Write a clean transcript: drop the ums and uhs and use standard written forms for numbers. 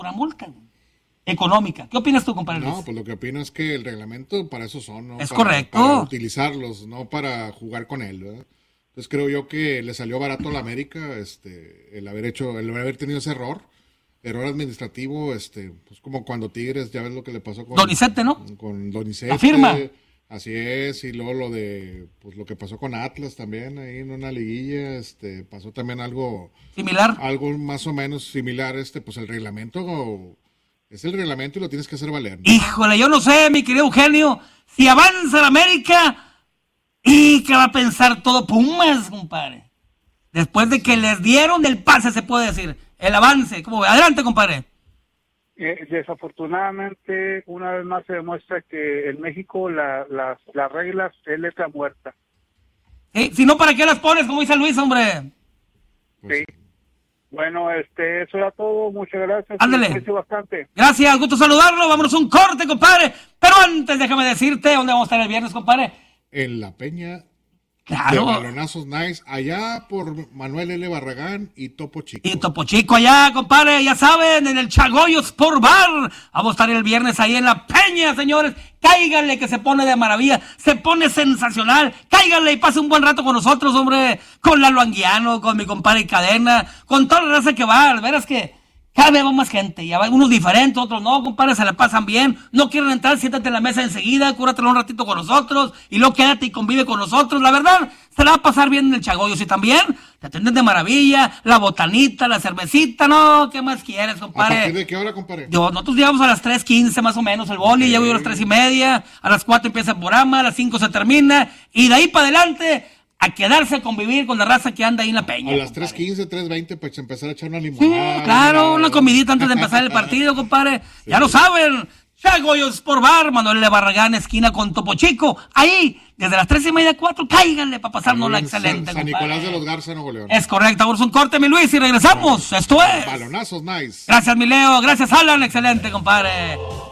una multa económica. ¿Qué opinas tú, compadre Luis? No, pues lo que opino es que el reglamento para eso son, ¿no? Es para, correcto. Para utilizarlos, no para jugar con él, ¿verdad? Entonces creo yo que le salió barato a la América el haber tenido ese error administrativo, pues como cuando Tigres, ya ves lo que le pasó con Donizete, ¿no? Con Donizete. La firma. Así es, y luego lo que pasó con Atlas también, ahí en una liguilla, pasó también algo similar. Algo más o menos similar, pues el reglamento es el reglamento y lo tienes que hacer valer, ¿no? Híjole, yo no sé, mi querido Eugenio, si avanza la América, ¿y qué va a pensar todo Pumas, compadre? Después de que les dieron el pase, se puede decir, el avance. ¿Cómo ve? Adelante, compadre. Desafortunadamente, una vez más se demuestra que en México las reglas es letra muerta. Si no, ¿para qué las pones, como dice Luis, hombre? Sí. Bueno, eso era todo. Muchas gracias. Ándale. Bastante. Gracias, gusto saludarlo. Vámonos a un corte, compadre. Pero antes, déjame decirte, ¿dónde vamos a estar el viernes, compadre? En la Peña. Claro. De Balonazos Nice, allá por Manuel L. Barragán y Topo Chico. Y Topo Chico allá, compadre, ya saben, en el Chagoyo Sport Bar. Vamos a estar el viernes ahí en la Peña, señores. Cáiganle que se pone de maravilla, se pone sensacional. Cáiganle y pase un buen rato con nosotros, hombre. Con Lalo Anguiano, con mi compadre Cadena, con toda la raza que va. Verás que cada vez va más gente, ya va unos diferentes, otros no, compadre, se la pasan bien, no quieren entrar, siéntate en la mesa enseguida, cúratelo un ratito con nosotros, y luego quédate y convive con nosotros, la verdad, se la va a pasar bien en el Chagoyo, si también, te atienden de maravilla, la botanita, la cervecita, no, ¿qué más quieres, compadre? ¿A partir de qué hora, compadre? Nosotros llegamos a las 3:15 más o menos, el boli, llego yo a las 3:30, a las 4 empieza el programa, a las 5 se termina, y de ahí para adelante, a quedarse a convivir con la raza que anda ahí en la Peña. A las 3:15, 3:20, pues empezar a echar una limonada. Sí, claro, una comidita antes de empezar el partido, compadre. Sí. Ya lo saben, Chagoyo Sport Bar, Manuel L. Barragán, esquina con Topo Chico. Ahí, desde las 3:30, 4, cáiganle para pasarnos la excelente, San Nicolás de los Garza, Nuevo León. Es correcto, vamos a un corte, mi Luis, y regresamos. Esto es Balonazos Nice. Gracias, mi Leo, gracias, Alan, excelente, compadre.